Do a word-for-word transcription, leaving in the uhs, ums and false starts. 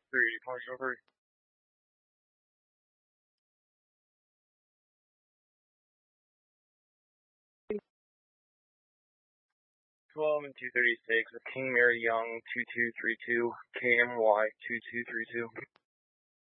Three points over. Twelve and two thirty six with King Mary Young two two three two K M Y two two three two.